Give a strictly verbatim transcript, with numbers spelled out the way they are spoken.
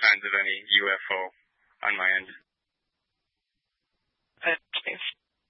signs of any U F O on my end. Uh, thanks.